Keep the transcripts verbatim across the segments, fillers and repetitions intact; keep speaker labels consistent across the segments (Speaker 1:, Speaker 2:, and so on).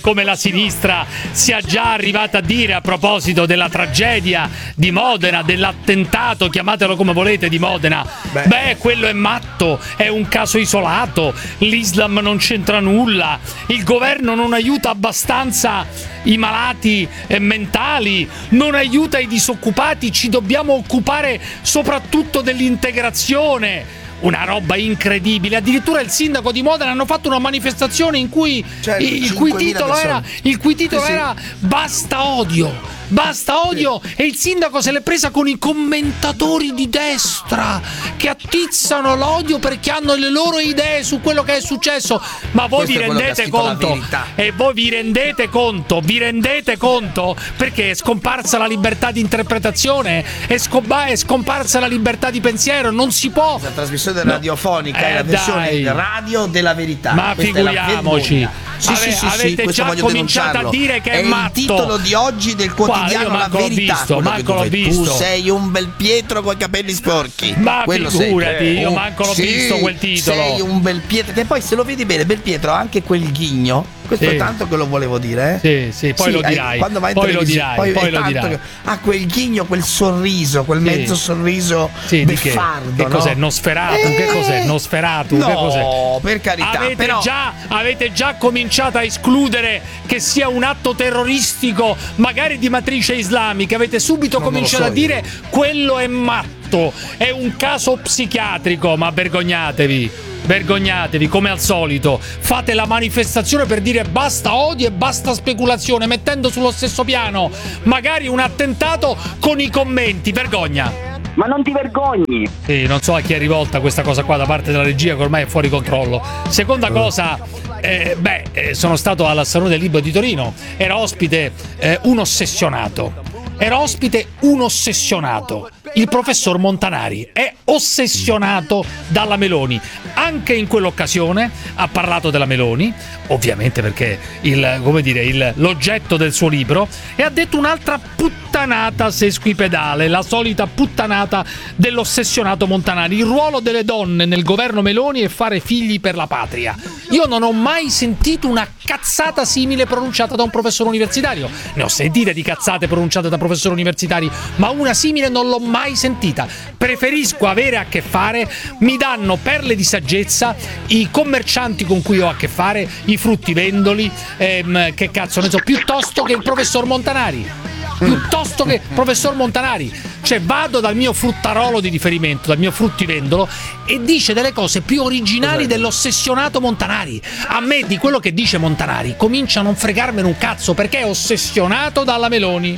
Speaker 1: come la sinistra sia già arrivata a dire a proposito della tragedia di Modena, dell'attentato, chiamatelo come volete, di Modena. Beh. Beh, quello è matto, è un caso isolato, l'Islam non c'entra nulla, il governo non aiuta abbastanza i malati eh, mentali, non aiuta i disoccupati, ci dobbiamo occupare soprattutto dell'integrazione. Una roba incredibile. Addirittura il sindaco di Modena hanno fatto una manifestazione in cui cioè, il, cui titolo era, il cui titolo sì, era sì. Basta odio. Basta odio sì. E il sindaco se l'è presa con i commentatori di destra che attizzano l'odio perché hanno le loro idee su quello che è successo. Ma voi Questo vi rendete conto? E voi vi rendete conto? Vi rendete conto? Perché è scomparsa la libertà di interpretazione, è, scom- è scomparsa la libertà di pensiero. Non si può.
Speaker 2: La trasmissione radiofonica no. è eh, la versione dai. radio della verità.
Speaker 1: Ma Questa figuriamoci.
Speaker 2: Sì,
Speaker 1: Ave-
Speaker 2: sì, sì,
Speaker 1: avete
Speaker 2: sì,
Speaker 1: già cominciato a dire che è,
Speaker 2: è
Speaker 1: matto.
Speaker 2: Il titolo di oggi del quotidiano La Verità.
Speaker 1: Visto, manco l'ho visto.
Speaker 2: Tu sei un bel Pietro con i capelli sporchi.
Speaker 1: Ma
Speaker 2: quello
Speaker 1: figurati,
Speaker 2: sei.
Speaker 1: io manco l'ho
Speaker 2: sì,
Speaker 1: visto quel titolo.
Speaker 2: Sei un bel Pietro. Che poi se lo vedi bene, Belpietro ha anche quel ghigno. Questo
Speaker 1: sì.
Speaker 2: è tanto che lo volevo dire.
Speaker 1: Sì,
Speaker 2: Eh?
Speaker 1: sì, poi
Speaker 2: sì,
Speaker 1: lo dirai.
Speaker 2: Quando vai in
Speaker 1: poi lo dirai.
Speaker 2: Poi,
Speaker 1: poi lo
Speaker 2: tanto
Speaker 1: dirai.
Speaker 2: Che ha quel ghigno, quel sorriso, quel
Speaker 1: sì.
Speaker 2: mezzo sorriso
Speaker 1: sì,
Speaker 2: beffardo.
Speaker 1: Che,
Speaker 2: no?
Speaker 1: che cos'è? Nosferatu?
Speaker 2: Eh,
Speaker 1: che cos'è? Nosferatu?
Speaker 2: No,
Speaker 1: che cos'è?
Speaker 2: per carità.
Speaker 1: Avete,
Speaker 2: però...
Speaker 1: già, avete già cominciato a escludere che sia un atto terroristico, magari di matrice islamica. Avete subito
Speaker 2: non
Speaker 1: cominciato
Speaker 2: so
Speaker 1: a dire quello è matto, è un caso psichiatrico. Ma vergognatevi. Vergognatevi come al solito. Fate la manifestazione per dire basta odio e basta speculazione, mettendo sullo stesso piano magari un attentato con i commenti. Vergogna.
Speaker 3: Ma non ti vergogni?
Speaker 1: Sì, non so a chi è rivolta questa cosa qua da parte della regia, che ormai è fuori controllo. Seconda cosa, eh, beh, eh, sono stato al Salone del Libro di Torino. Era ospite eh, un ossessionato. Era ospite un ossessionato. Il professor Montanari è ossessionato dalla Meloni. Anche in quell'occasione ha parlato della Meloni, ovviamente perché il, come dire, il, l'oggetto del suo libro, e ha detto un'altra puttanata sesquipedale, la solita puttanata dell'ossessionato Montanari. Il ruolo delle donne nel governo Meloni è fare figli per la patria. Io non ho mai sentito una cazzata simile pronunciata da un professore universitario. Ne ho sentite di cazzate pronunciate da professori universitari, ma una simile non l'ho mai sentita. Preferisco avere a che fare, mi danno perle di saggezza i commercianti con cui ho a che fare, i fruttivendoli, ehm, che cazzo ne so, piuttosto che il professor Montanari. Piuttosto che professor Montanari. Cioè vado dal mio fruttarolo di riferimento, dal mio fruttivendolo, e dice delle cose più originali dell'ossessionato Montanari. A me di quello che dice Montanari comincia a non fregarmene un cazzo, perché è ossessionato dalla Meloni.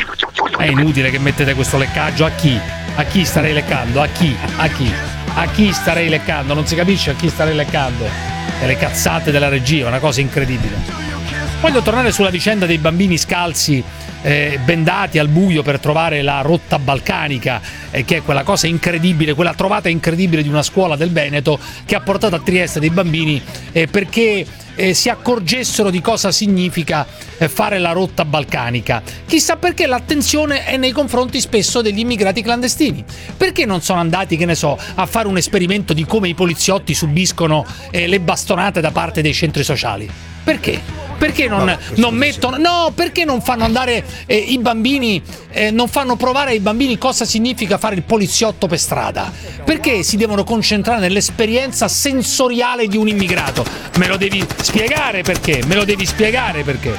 Speaker 1: È inutile che mettete questo leccaggio. A chi? A chi starei leccando? A chi? A chi? A chi starei leccando? Non si capisce a chi starei leccando. E le cazzate della regia, una cosa incredibile. Voglio tornare sulla vicenda dei bambini scalzi eh, bendati al buio per trovare la rotta balcanica, eh, che è quella cosa incredibile, quella trovata incredibile di una scuola del Veneto che ha portato a Trieste dei bambini eh, perché eh, si accorgessero di cosa significa eh, fare la rotta balcanica. Chissà perché l'attenzione è nei confronti spesso degli immigrati clandestini. Perché non sono andati, che ne so, a fare un esperimento di come i poliziotti subiscono eh, le bastonate da parte dei centri sociali? Perché? Perché non, no, non mettono no perché non fanno andare eh, i bambini eh, non fanno provare ai bambini cosa significa fare il poliziotto per strada? Perché si devono concentrare nell'esperienza sensoriale di un immigrato? Me lo devi spiegare perché me lo devi spiegare perché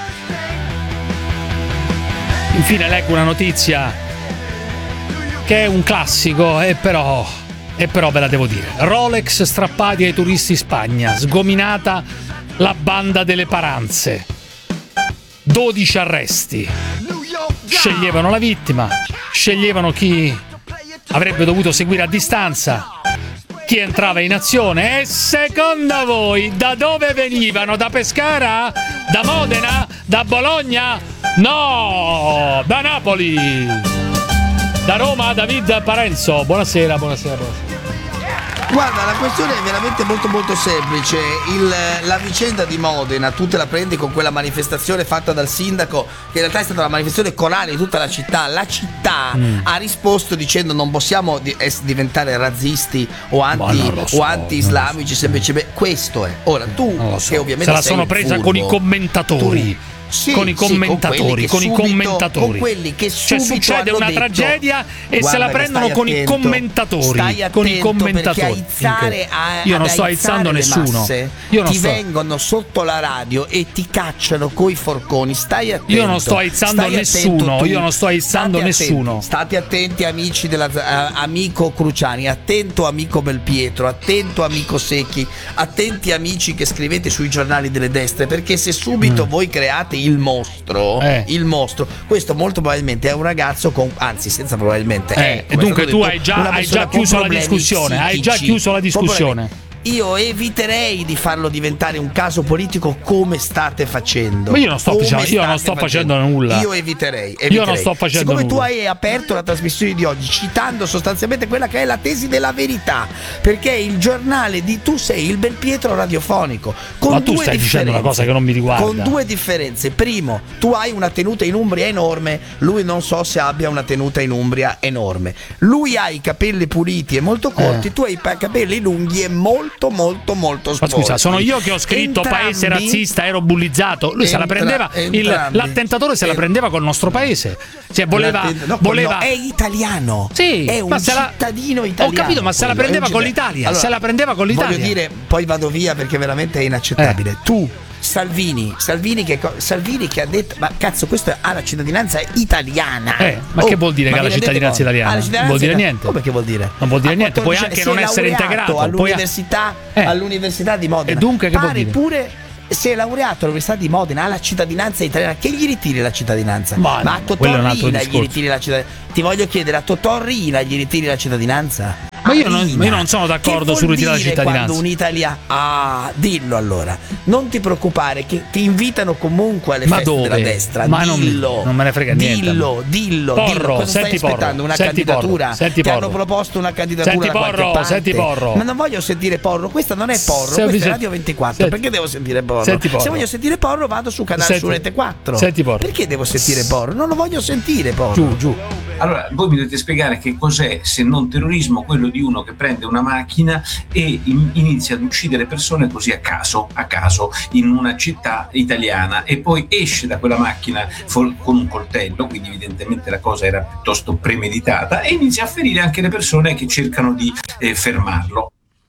Speaker 1: Infine leggo una notizia che è un classico e però e però ve la devo dire. Rolex strappati ai turisti in Spagna, sgominata la banda delle paranze, dodici arresti. Sceglievano la vittima, sceglievano chi avrebbe dovuto seguire a distanza, chi entrava in azione. E secondo voi da dove venivano? Da Pescara? Da Modena? Da Bologna? No, da Napoli. Da Roma, David Parenzo. Buonasera, buonasera, buonasera.
Speaker 2: Guarda, la questione è veramente molto molto semplice. Il, la vicenda di Modena, tu te la prendi con quella manifestazione fatta dal sindaco, che in realtà è stata la manifestazione corale di tutta la città. La città mm. ha risposto dicendo non possiamo di, es, diventare razzisti o anti so, o anti-islamici, semplicemente questo è. Ora tu so. che ovviamente
Speaker 1: se la sono presa
Speaker 2: furbo,
Speaker 1: con i commentatori.
Speaker 2: Tu, Sì,
Speaker 1: con i commentatori,
Speaker 2: sì,
Speaker 1: con,
Speaker 2: subito,
Speaker 1: i commentatori,
Speaker 2: con quelli che
Speaker 1: cioè succede una
Speaker 2: detto,
Speaker 1: tragedia e se la prendono con
Speaker 2: attento,
Speaker 1: i commentatori, con i commentatori.
Speaker 2: Aizzare a,
Speaker 1: io non sto aizzando nessuno.
Speaker 2: Masse,
Speaker 1: io non
Speaker 2: ti
Speaker 1: sto...
Speaker 2: vengono sotto la radio e ti cacciano coi forconi. Stai attento.
Speaker 1: Io non sto aizzando nessuno. Io non sto aizzando
Speaker 2: State
Speaker 1: nessuno.
Speaker 2: Attenti, state attenti, amici della uh, amico Cruciani, attento amico Belpietro, attento amico Secchi, attenti amici che scrivete sui giornali delle destre, perché se subito mm. voi create il mostro. Eh. Il mostro, questo molto probabilmente è un ragazzo con, anzi senza probabilmente
Speaker 1: eh,
Speaker 2: è,
Speaker 1: e dunque tu
Speaker 2: detto,
Speaker 1: hai già, hai già chiuso la discussione hai già chiuso la discussione
Speaker 2: io eviterei di farlo diventare un caso politico come state facendo.
Speaker 1: Ma io non sto, diciamo, io non sto facendo nulla.
Speaker 2: Io eviterei, eviterei.
Speaker 1: Io non sto facendo
Speaker 2: Siccome
Speaker 1: nulla.
Speaker 2: tu hai aperto la trasmissione di oggi citando sostanzialmente quella che è la tesi della verità, perché il giornale di tu sei il Belpietro radiofonico. Con
Speaker 1: Ma tu
Speaker 2: due
Speaker 1: stai dicendo una cosa che non mi riguarda.
Speaker 2: Con due differenze. Primo, tu hai una tenuta in Umbria enorme, lui non so se abbia una tenuta in Umbria enorme. Lui ha i capelli puliti e molto corti, eh. tu hai i capelli lunghi e molto molto molto
Speaker 1: Ma scusa, sono io che ho scritto entrambi, paese razzista, ero bullizzato. Lui entra, se la prendeva, il, l'attentatore se la prendeva col nostro paese. Cioè voleva,
Speaker 2: no,
Speaker 1: voleva...
Speaker 2: no, è italiano.
Speaker 1: Sì,
Speaker 2: è un cittadino la... italiano.
Speaker 1: Ho capito, ma se la prendeva con l'Italia. Allora, se la prendeva con l'Italia.
Speaker 2: Voglio dire, poi vado via perché veramente è inaccettabile. Eh. Tu Salvini, Salvini che, Salvini che ha detto, ma cazzo, questo ha la cittadinanza italiana.
Speaker 1: Eh, ma oh, che vuol dire che ha la cittadinanza italiana?
Speaker 2: Ah, la cittadinanza
Speaker 1: non vuol dire
Speaker 2: italiana.
Speaker 1: niente.
Speaker 2: Come che vuol dire?
Speaker 1: Non vuol dire niente, puoi anche non essere integrato
Speaker 2: all'università,
Speaker 1: puoi... eh.
Speaker 2: all'università di Modena.
Speaker 1: E dunque che
Speaker 2: Pare
Speaker 1: vuol dire?
Speaker 2: Pure se è laureato all'università di Modena ha la cittadinanza italiana, che gli ritiri la cittadinanza?
Speaker 1: Ma,
Speaker 2: ma a Totò Riina gli ritiri la cittadinanza? Ti voglio chiedere, a Totò Riina gli ritiri la cittadinanza?
Speaker 1: Ma io non, io non sono d'accordo sul ritiro della cittadinanza.
Speaker 2: Quando un italiano, ah, dillo allora. Non ti preoccupare, che ti invitano comunque alle
Speaker 1: ma
Speaker 2: feste
Speaker 1: dove?
Speaker 2: della destra.
Speaker 1: Ma
Speaker 2: dillo,
Speaker 1: non, non me ne frega niente.
Speaker 2: Dillo, dillo,
Speaker 1: Porro,
Speaker 2: dillo. Cosa
Speaker 1: senti
Speaker 2: stai aspettando?
Speaker 1: Porro,
Speaker 2: una
Speaker 1: senti
Speaker 2: candidatura?
Speaker 1: Porro, senti
Speaker 2: ti
Speaker 1: Porro.
Speaker 2: hanno proposto una candidatura
Speaker 1: senti
Speaker 2: da
Speaker 1: Porro,
Speaker 2: qualche parte.
Speaker 1: Senti Porro.
Speaker 2: Ma non voglio sentire Porro. Questa non è Porro,
Speaker 1: senti,
Speaker 2: questa è Radio ventiquattro.
Speaker 1: Senti,
Speaker 2: perché devo sentire Porro?
Speaker 1: Senti Porro?
Speaker 2: Se voglio sentire Porro vado su canale
Speaker 1: senti,
Speaker 2: su Rete quattro.
Speaker 1: Senti Porro.
Speaker 2: Perché devo sentire Porro? Non lo voglio sentire Porro.
Speaker 1: Giù, giù.
Speaker 4: Allora, voi mi dovete spiegare che cos'è, se non terrorismo, quello di uno che prende una macchina e in, inizia ad uccidere persone così a caso, a caso, in una città italiana, e poi esce da quella macchina fol- con un coltello, quindi evidentemente la cosa era piuttosto premeditata, e inizia a ferire anche le persone che cercano di eh, fermarlo.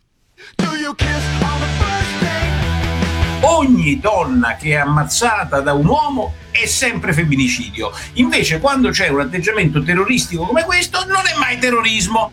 Speaker 4: Ogni donna che è ammazzata da un uomo è sempre femminicidio. Invece quando c'è un atteggiamento terroristico come questo non è mai terrorismo.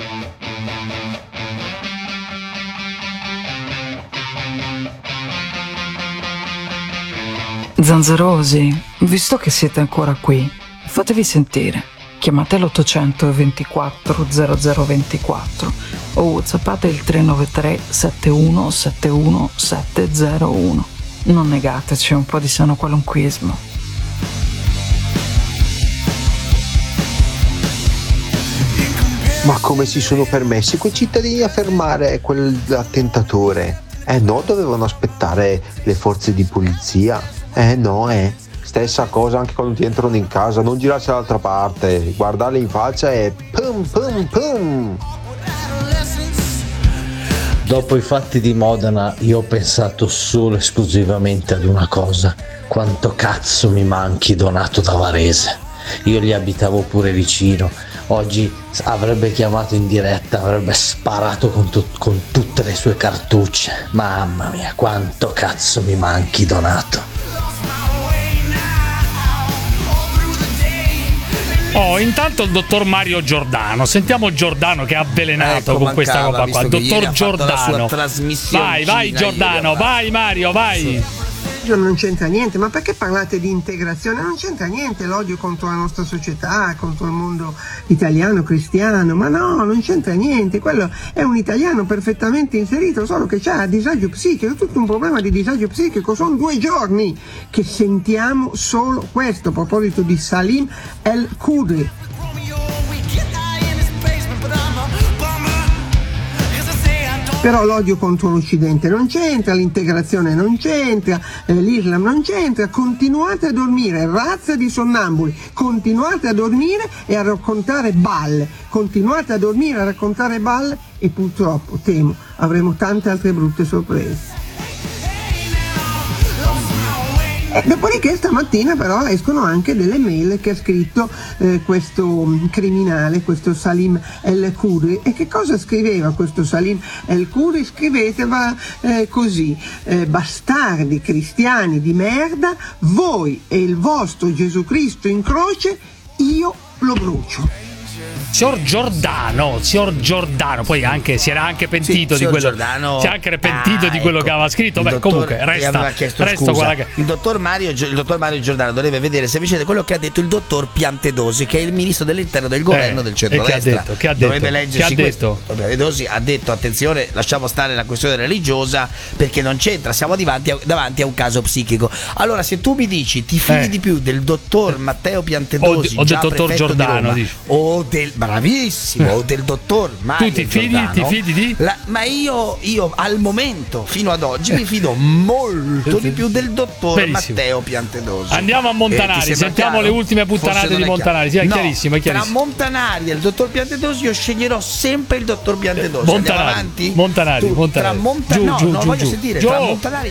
Speaker 5: Zanzarosi, visto che siete ancora qui, fatevi sentire. Chiamate l'ottocento ventiquattro zero zero ventiquattro o whatsappate il tre nove tre sette uno sette uno sette zero uno. Non negateci un po' di sano qualunquismo.
Speaker 6: Ma come si sono permessi quei cittadini a fermare quell'attentatore? Eh no, dovevano aspettare le forze di polizia. Eh no, eh. Stessa cosa anche quando ti entrano in casa, non girarsi dall'altra parte, guardarli in faccia e pum pum pum.
Speaker 7: Dopo i fatti di Modena io ho pensato solo esclusivamente ad una cosa: quanto cazzo mi manchi Donato da Varese. Io gli abitavo pure vicino, oggi avrebbe chiamato in diretta, avrebbe sparato con, tu- con tutte le sue cartucce. Mamma mia, quanto cazzo mi manchi Donato.
Speaker 1: Oh, intanto il dottor Mario Giordano, sentiamo Giordano che ha avvelenato
Speaker 2: ecco,
Speaker 1: con questa
Speaker 2: mancava,
Speaker 1: roba qua. Il dottor Giordano, vai, vai Giordano, vai Mario, vai.
Speaker 8: Sì. Non c'entra niente, ma perché parlate di integrazione? Non c'entra niente l'odio contro la nostra società, contro il mondo italiano, cristiano, ma no, non c'entra niente, quello è un italiano perfettamente inserito, solo che c'ha disagio psichico, è tutto un problema di disagio psichico, sono due giorni che sentiamo solo questo, a proposito di Salim El Però l'odio contro l'Occidente non c'entra, l'integrazione non c'entra, eh, l'Islam non c'entra. Continuate a dormire, razza di sonnambuli, continuate a dormire e a raccontare balle, continuate a dormire e a raccontare balle e purtroppo, temo, avremo tante altre brutte sorprese. E dopodiché stamattina però escono anche delle mail che ha scritto eh, questo criminale, questo Salim El Khoury. E che cosa scriveva questo Salim El Khoury? Scriveva eh, così: eh, bastardi cristiani di merda, voi e il vostro Gesù Cristo in croce, io lo brucio.
Speaker 1: Signor Giordano, signor Giordano, poi anche si era anche pentito
Speaker 2: sì,
Speaker 1: di quello.
Speaker 2: Giordano,
Speaker 1: si è anche pentito
Speaker 2: ah,
Speaker 1: di quello
Speaker 2: ecco,
Speaker 1: che aveva scritto. Beh,
Speaker 2: dottor,
Speaker 1: comunque resta, resta guarda che...
Speaker 2: il dottor Mario il dottor Mario Giordano dovrebbe vedere semplicemente quello che ha detto il dottor Piantedosi, che è il ministro dell'interno del governo
Speaker 1: eh,
Speaker 2: del centrodestra.
Speaker 1: Che ha detto? Che ha detto?
Speaker 2: Dovrebbe leggersi
Speaker 1: che ha
Speaker 2: questo.
Speaker 1: detto?
Speaker 2: Piantedosi ha detto: attenzione, lasciamo stare la questione religiosa perché non c'entra, siamo davanti a, davanti a un caso psichico. Allora, se tu mi dici ti fidi
Speaker 1: eh.
Speaker 2: di più del dottor Matteo Piantedosi
Speaker 1: o, o del
Speaker 2: già
Speaker 1: dottor Giordano,
Speaker 2: di Roma, o del bravissimo o del dottor Mario
Speaker 1: tu ti fidi,
Speaker 2: Giordano,
Speaker 1: ti fidi di?
Speaker 2: La, ma io, io al momento fino ad oggi mi fido molto di più del dottor
Speaker 1: Benissimo.
Speaker 2: Matteo Piantedosi.
Speaker 1: Andiamo a Montanari, eh, sentiamo chiaro? Le ultime puttanate di Montanari. Sì, è
Speaker 2: no,
Speaker 1: chiarissimo, è chiarissimo.
Speaker 2: Tra Montanari e il dottor Piantedosi io sceglierò sempre il dottor Piantedosi.
Speaker 1: Montanari,
Speaker 2: Andiamo avanti?
Speaker 1: Montanari,
Speaker 2: tu,
Speaker 1: Montanari.
Speaker 2: Tra Monta-
Speaker 1: giù,
Speaker 2: no,
Speaker 1: giù,
Speaker 2: no,
Speaker 1: giù,
Speaker 2: voglio
Speaker 1: giù.
Speaker 2: sentire
Speaker 1: giù.
Speaker 2: tra Montanari.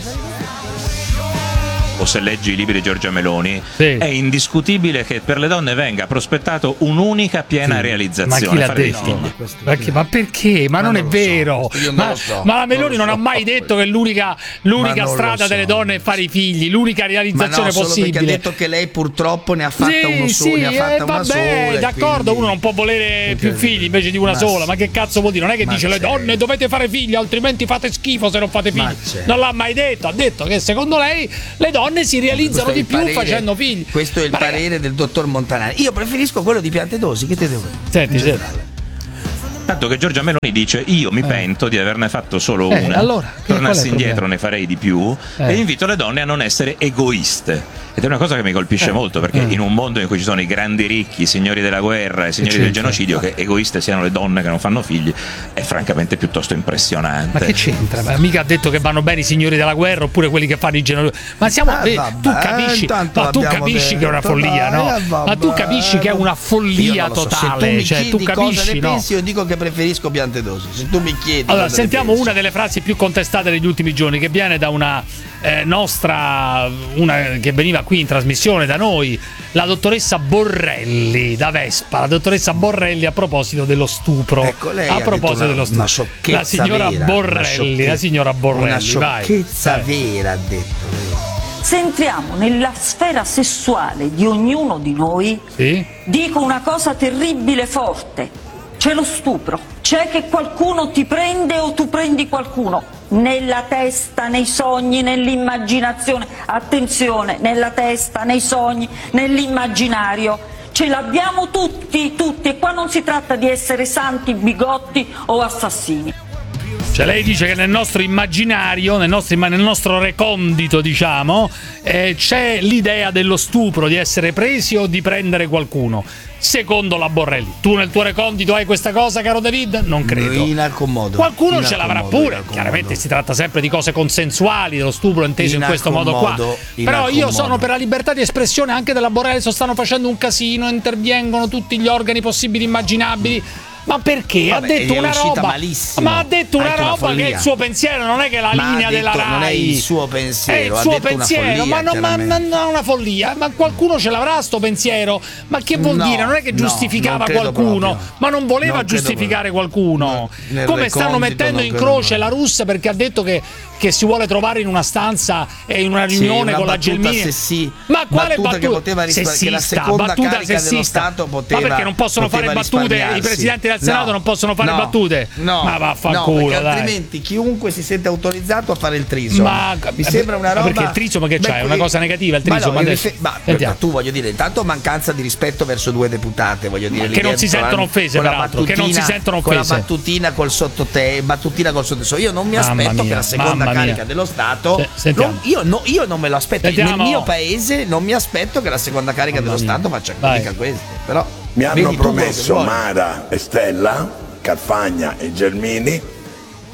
Speaker 9: O se leggi i libri di Giorgia Meloni,
Speaker 1: sì.
Speaker 9: È indiscutibile che per le donne venga prospettato un'unica piena
Speaker 1: sì.
Speaker 9: realizzazione.
Speaker 1: Ma chi l'ha
Speaker 9: fare
Speaker 1: detto?
Speaker 9: figli.
Speaker 1: Ma, che, ma perché? Ma, ma non, non è vero.
Speaker 2: So.
Speaker 1: Ma,
Speaker 2: non so.
Speaker 1: ma la Meloni non,
Speaker 2: non
Speaker 1: ha mai
Speaker 2: so.
Speaker 1: detto che l'unica, l'unica strada so. delle donne è fare i figli, l'unica realizzazione
Speaker 2: ma no,
Speaker 1: possibile.
Speaker 2: Perché ha detto che lei purtroppo ne ha fatta
Speaker 1: sì,
Speaker 2: uno solo,
Speaker 1: sì,
Speaker 2: ne ha fatta
Speaker 1: eh,
Speaker 2: una
Speaker 1: vabbè,
Speaker 2: sola.
Speaker 1: d'accordo,
Speaker 2: quindi...
Speaker 1: uno non può volere più figli invece di una
Speaker 2: ma
Speaker 1: sola. Ma che cazzo vuol dire? Non è che dice
Speaker 2: c'è.
Speaker 1: le donne dovete fare figli, altrimenti fate schifo se non fate figli. Non l'ha mai detto, ha detto che secondo lei le donne si realizzano di più
Speaker 2: parere,
Speaker 1: facendo figli.
Speaker 2: Questo è il
Speaker 1: ma
Speaker 2: parere
Speaker 1: ragazzi.
Speaker 2: del dottor Montanari. Io preferisco quello di Piantedosi, che te devo dire?
Speaker 1: Senti, senti.
Speaker 9: Tanto che Giorgia Meloni dice: io mi eh. pento di averne fatto solo
Speaker 1: eh,
Speaker 9: una,
Speaker 1: allora,
Speaker 9: tornassi indietro ne farei di più,
Speaker 1: eh.
Speaker 9: e invito le donne a non essere egoiste. Ed è una cosa che mi colpisce
Speaker 1: eh.
Speaker 9: molto, perché
Speaker 1: eh.
Speaker 9: in un mondo in cui ci sono i grandi ricchi, i signori della guerra, i signori del genocidio, che egoiste siano le donne che non fanno figli, è francamente piuttosto impressionante.
Speaker 1: Ma che c'entra? Ma mica ha detto che vanno bene i signori della guerra oppure quelli che fanno i genocidio. Ma siamo
Speaker 2: ah,
Speaker 1: eh,
Speaker 2: vabbè,
Speaker 1: tu capisci, ma tu capisci detto, che è una follia, no?
Speaker 2: Vabbè,
Speaker 1: ma tu capisci che è una follia
Speaker 2: so.
Speaker 1: totale.
Speaker 2: Se tu mi
Speaker 1: cioè,
Speaker 2: chiedi
Speaker 1: tu capisci,
Speaker 2: cosa ne
Speaker 1: no?
Speaker 2: pensi, io dico che preferisco Piantedosi. Se tu mi chiedi.
Speaker 1: Allora, sentiamo una delle frasi più contestate degli ultimi giorni, che viene da una eh, nostra, una che veniva qui in trasmissione da noi, la dottoressa Borrelli da Vespa, la dottoressa Borrelli a proposito dello stupro.
Speaker 2: Ecco, lei
Speaker 1: a proposito
Speaker 2: una,
Speaker 1: dello stupro.
Speaker 2: Una sciocchezza
Speaker 1: la signora
Speaker 2: vera,
Speaker 1: Borrelli, la signora Borrelli,
Speaker 2: una sciocchezza
Speaker 1: vai.
Speaker 2: vera, ha detto.
Speaker 10: Se entriamo nella sfera sessuale di ognuno di noi,
Speaker 1: sì?
Speaker 10: dico una cosa terribile forte: c'è lo stupro, c'è che qualcuno ti prende o tu prendi qualcuno, nella testa, nei sogni, nell'immaginazione, attenzione, nella testa, nei sogni, nell'immaginario, ce l'abbiamo tutti, tutti, e qua non si tratta di essere santi, bigotti o assassini.
Speaker 1: Cioè lei dice che nel nostro immaginario, nel nostro, nel nostro recondito, diciamo, eh, c'è l'idea dello stupro, di essere presi o di prendere qualcuno. Secondo la Borrelli, tu nel tuo recondito hai questa cosa, caro David? Non credo.
Speaker 2: Inaccomodo.
Speaker 1: Qualcuno
Speaker 2: in
Speaker 1: ce l'avrà pure. Chiaramente si tratta sempre di cose consensuali, dello stupro inteso in, in questo modo qua. Però io sono per la libertà di espressione anche della Borrelli. So, stanno facendo un casino, intervengono tutti gli organi possibili e immaginabili. Ma perché?
Speaker 2: Vabbè,
Speaker 1: ha detto una roba
Speaker 2: malissimo.
Speaker 1: Ma ha detto una
Speaker 2: ha
Speaker 1: roba che è il suo pensiero, non è che la
Speaker 2: ma
Speaker 1: linea
Speaker 2: detto,
Speaker 1: della Rai.
Speaker 2: Non è il suo pensiero,
Speaker 1: è il
Speaker 2: ha
Speaker 1: suo
Speaker 2: detto
Speaker 1: pensiero,
Speaker 2: una follia,
Speaker 1: ma non ma, ma, ma una follia. Ma qualcuno ce l'avrà sto pensiero? Ma che vuol
Speaker 2: no,
Speaker 1: dire? Non è che giustificava
Speaker 2: no, non
Speaker 1: qualcuno,
Speaker 2: proprio.
Speaker 1: ma non voleva
Speaker 2: non
Speaker 1: giustificare qualcuno.
Speaker 2: No,
Speaker 1: come stanno mettendo in croce la Russia perché ha detto che, che si vuole trovare in una stanza e in una riunione
Speaker 2: sì,
Speaker 1: con la Gelmini.
Speaker 2: Sessi,
Speaker 1: ma quale battuta?
Speaker 2: Che poteva rispa-
Speaker 1: sessista,
Speaker 2: che la seconda
Speaker 1: battuta
Speaker 2: carica
Speaker 1: sessista.
Speaker 2: dello Stato poteva,
Speaker 1: ma perché non possono fare battute? I presidenti del Senato
Speaker 2: no,
Speaker 1: non possono fare
Speaker 2: no,
Speaker 1: battute?
Speaker 2: No,
Speaker 1: ma vaffanculo,
Speaker 2: no, perché
Speaker 1: dai.
Speaker 2: altrimenti chiunque si sente autorizzato a fare il triso.
Speaker 1: Ma
Speaker 2: mi sembra una roba.
Speaker 1: Perché il triso che c'è? È una cosa negativa il
Speaker 2: ma
Speaker 1: triso?
Speaker 2: no,
Speaker 1: ma
Speaker 2: adesso... ma, ma tu voglio dire, intanto mancanza di rispetto verso due deputate, voglio dire,
Speaker 1: che non si sentono offese, peraltro, che non si sentono offese.
Speaker 2: Con la battutina col sottote, battutina col sottoteso. Io non mi aspetto che la seconda carica dello Stato non, io, no, io non me lo aspetto.
Speaker 1: Sentiamo.
Speaker 2: Nel mio paese non mi aspetto che la seconda carica dello Stato faccia critica a questo. Però
Speaker 11: mi hanno promesso Mara e Stella, Carfagna e Gelmini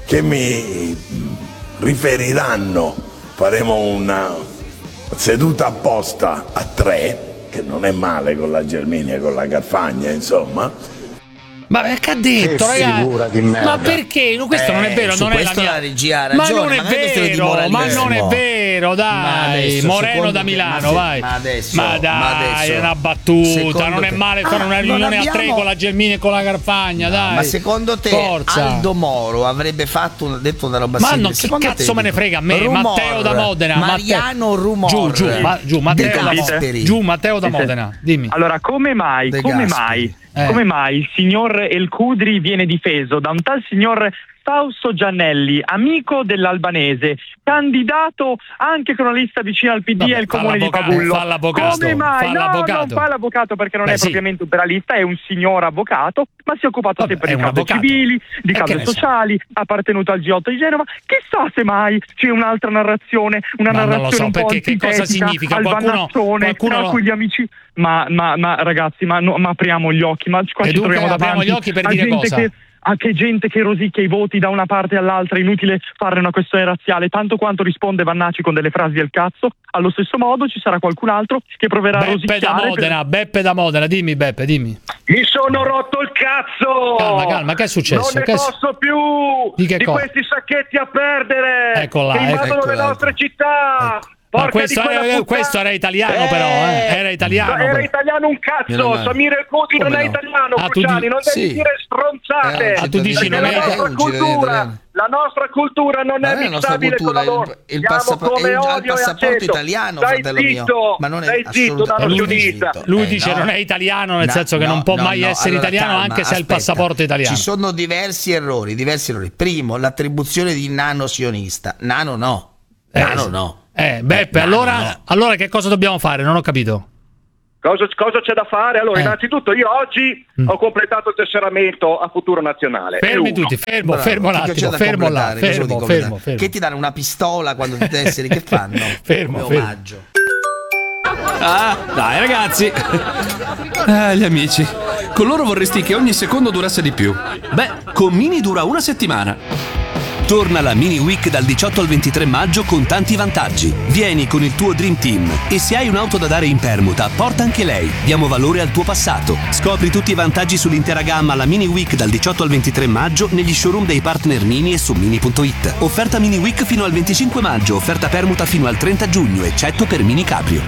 Speaker 11: che mi riferiranno. Faremo una seduta apposta a tre, che non è male con la Gelmini e con la Carfagna, insomma.
Speaker 1: Ma che ha detto,
Speaker 6: Che figura
Speaker 1: ragazzi?
Speaker 6: di merda.
Speaker 1: Ma perché? No, questo
Speaker 2: Eh,
Speaker 1: non è vero,
Speaker 2: su
Speaker 1: non è la
Speaker 2: questo
Speaker 1: mia.
Speaker 2: la regia ha
Speaker 1: Ma
Speaker 2: ragione,
Speaker 1: non è
Speaker 2: ma non è questione di
Speaker 1: vero, ma
Speaker 2: moralismo.
Speaker 1: non è vero,
Speaker 2: Ma
Speaker 1: dai.
Speaker 2: adesso,
Speaker 1: Moreno
Speaker 2: secondo
Speaker 1: da
Speaker 2: te-
Speaker 1: Milano,
Speaker 2: ma se-
Speaker 1: vai.
Speaker 2: ma adesso-
Speaker 1: Ma dai,
Speaker 2: ma adesso-
Speaker 1: è una battuta,
Speaker 2: secondo
Speaker 1: non è
Speaker 2: te-
Speaker 1: male fare
Speaker 2: Ah,
Speaker 1: una
Speaker 2: non
Speaker 1: riunione a tre
Speaker 2: abbiamo-
Speaker 1: con la Gelmini e con la Carfagna, dai.
Speaker 2: Ma secondo te
Speaker 1: Forza.
Speaker 2: Aldo Moro avrebbe fatto un- detto una roba
Speaker 1: Ma
Speaker 2: simile?
Speaker 1: non, che
Speaker 2: Secondo
Speaker 1: cazzo
Speaker 2: te,
Speaker 1: me ne frega a me?
Speaker 2: Rumor,
Speaker 1: Matteo da Modena.
Speaker 2: Mariano
Speaker 1: Matteo.
Speaker 2: Rumor.
Speaker 1: Giù, giù, ma, giù, Matteo
Speaker 2: De
Speaker 1: da Modena.
Speaker 2: Gasperi.
Speaker 1: Giù, Matteo da
Speaker 12: Sì, sì.
Speaker 1: Modena. Dimmi.
Speaker 12: Allora, come mai,
Speaker 2: De
Speaker 12: come
Speaker 2: Gasperi.
Speaker 12: mai,
Speaker 1: Eh.
Speaker 12: come mai il signor El Khudri viene difeso da un tal signor Fausto Giannelli, amico dell'Albanese, candidato anche con una lista vicina al P D
Speaker 1: Vabbè,
Speaker 12: e al
Speaker 1: fa
Speaker 12: comune di
Speaker 1: l'avvocato,
Speaker 12: Pavullo?
Speaker 1: fa l'avvocato,
Speaker 12: Come mai?
Speaker 1: fa
Speaker 12: No,
Speaker 1: l'avvocato.
Speaker 12: non fa l'avvocato perché non
Speaker 1: Beh,
Speaker 12: è
Speaker 1: sì.
Speaker 12: propriamente un penalista, è un signor avvocato, ma si è occupato
Speaker 1: Vabbè,
Speaker 12: sempre
Speaker 1: è
Speaker 12: di
Speaker 1: un
Speaker 12: cause
Speaker 1: avvocato.
Speaker 12: civili, di
Speaker 1: E che
Speaker 12: cause
Speaker 1: ne sa?
Speaker 12: sociali, ha appartenuto al G otto di Genova. Chissà se mai c'è un'altra narrazione, una
Speaker 1: Ma non lo
Speaker 12: narrazione
Speaker 1: so,
Speaker 12: un po'
Speaker 1: perché che cosa
Speaker 12: antitetica
Speaker 1: significa?
Speaker 12: al
Speaker 1: Qualcuno-
Speaker 12: Vannazzone,
Speaker 1: qualcuno
Speaker 12: a
Speaker 1: lo-
Speaker 12: cui gli amici. Ma, ma, ma ragazzi, ma, no, ma apriamo gli occhi, ma qua
Speaker 1: E
Speaker 12: ci
Speaker 1: dunque
Speaker 12: troviamo
Speaker 1: apriamo
Speaker 12: davanti
Speaker 1: gli occhi per
Speaker 12: a
Speaker 1: dire
Speaker 12: gente
Speaker 1: cosa?
Speaker 12: che a che gente che rosicchia i voti da una parte all'altra, è inutile fare una questione razziale, tanto quanto risponde Vannacci con delle frasi del cazzo, allo stesso modo ci sarà qualcun altro che proverà a
Speaker 1: Beppe
Speaker 12: rosicchiare.
Speaker 1: da
Speaker 12: per-
Speaker 1: Modena, Beppe da Modena, dimmi Beppe, dimmi.
Speaker 13: Mi sono rotto il cazzo!
Speaker 1: Calma, calma, che è successo?
Speaker 13: Non ne
Speaker 1: Che è-
Speaker 13: posso più
Speaker 1: Di che cosa?
Speaker 13: questi sacchetti a perdere!
Speaker 1: Ecco là,
Speaker 13: che
Speaker 1: ecco.
Speaker 13: invadono le
Speaker 2: Ecco
Speaker 13: nostre città!
Speaker 1: Ma
Speaker 13: Porca
Speaker 1: questo,
Speaker 13: di quella
Speaker 1: era,
Speaker 13: puttana.
Speaker 1: questo era italiano però, eh? Era italiano.
Speaker 13: Era
Speaker 1: però.
Speaker 13: italiano un
Speaker 2: Io
Speaker 13: cazzo!
Speaker 2: non è-
Speaker 13: Samir El Khudri non
Speaker 2: Come
Speaker 13: è
Speaker 2: no?
Speaker 13: italiano,
Speaker 1: Ah, tu
Speaker 13: Cruciani,
Speaker 1: di-
Speaker 13: non devi
Speaker 2: sì.
Speaker 13: dire stronzate!
Speaker 2: Eh,
Speaker 1: Ah, tu dici
Speaker 13: Perché
Speaker 1: non
Speaker 13: la
Speaker 1: è-
Speaker 13: nostra
Speaker 2: è un cittadino
Speaker 13: cultura,
Speaker 2: italiano.
Speaker 13: la nostra cultura non
Speaker 2: Ma
Speaker 13: è
Speaker 2: non è la nostra
Speaker 13: mixabile
Speaker 2: cultura,
Speaker 13: con la loro.
Speaker 2: il- il
Speaker 13: Siamo
Speaker 2: passapor-
Speaker 13: come
Speaker 2: è il- ha il
Speaker 13: odio e
Speaker 2: passaporto
Speaker 13: aceto.
Speaker 2: italiano,
Speaker 13: Stai
Speaker 2: fratello mio.
Speaker 13: zitto,
Speaker 2: Ma non è
Speaker 13: stai zitto,
Speaker 2: assolutamente-
Speaker 13: nano
Speaker 1: lui,
Speaker 13: sionista.
Speaker 1: dice, lui
Speaker 2: Eh,
Speaker 1: dice
Speaker 2: no.
Speaker 1: non è italiano, nel
Speaker 2: No,
Speaker 1: senso che
Speaker 2: no,
Speaker 1: non può
Speaker 2: no,
Speaker 1: mai
Speaker 2: no.
Speaker 1: essere
Speaker 2: Allora,
Speaker 1: italiano
Speaker 2: calma,
Speaker 1: anche se ha il
Speaker 2: aspetta.
Speaker 1: passaporto italiano.
Speaker 2: Ci sono diversi errori, diversi errori. Primo, l'attribuzione di nano sionista. Nano no.
Speaker 1: Eh,
Speaker 2: Nano
Speaker 1: sì.
Speaker 2: no.
Speaker 1: Eh, Beppe,
Speaker 2: Eh,
Speaker 1: allora,
Speaker 2: no.
Speaker 1: allora che cosa dobbiamo fare? Non ho capito.
Speaker 13: Cosa, cosa c'è da fare? Allora,
Speaker 1: Eh.
Speaker 13: innanzitutto io oggi
Speaker 1: Mm.
Speaker 13: ho completato il tesseramento a Futuro Nazionale. È
Speaker 1: Fermi
Speaker 13: uno.
Speaker 1: tutti, fermo,
Speaker 2: Bravo,
Speaker 1: fermo un
Speaker 2: che c'è
Speaker 1: attimo,
Speaker 2: da
Speaker 1: fermo là,
Speaker 2: completare? Cosa vuol
Speaker 1: fermo,
Speaker 2: dire
Speaker 1: fermo,
Speaker 2: completare?
Speaker 1: fermo.
Speaker 2: Che ti danno una pistola quando ti tesseri? Che fanno?
Speaker 1: Fermo,
Speaker 2: Come
Speaker 1: fermo.
Speaker 2: omaggio.
Speaker 14: Ah, dai ragazzi. Ah, gli amici. Con loro vorresti che ogni secondo durasse di più. Beh, con Mini dura una settimana.
Speaker 15: Torna la Mini Week dal diciotto al ventitré maggio con tanti vantaggi. Vieni con il tuo Dream Team e se hai un'auto da dare in permuta, porta anche lei. Diamo valore al tuo passato. Scopri tutti i vantaggi sull'intera gamma alla Mini Week dal diciotto al ventitré maggio negli showroom dei partner Mini e su mini punto it. Offerta Mini Week fino al venticinque maggio, offerta permuta fino al trenta giugno, eccetto per Mini Cabrio.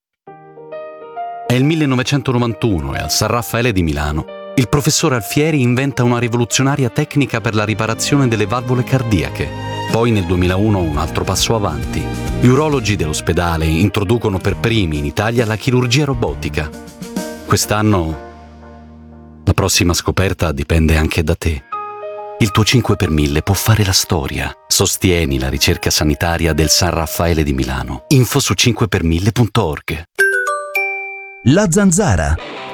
Speaker 16: È il millenovecentonovantuno e al San Raffaele di Milano il professor Alfieri inventa una rivoluzionaria tecnica per la riparazione delle valvole cardiache. Poi nel duemilauno un altro passo avanti. Gli urologi dell'ospedale introducono per primi in Italia la chirurgia robotica. Quest'anno la prossima scoperta dipende anche da te. Il tuo cinque per mille può fare la storia. Sostieni la ricerca sanitaria del San Raffaele di Milano. Info su cinque per mille punto org.
Speaker 17: La Zanzara.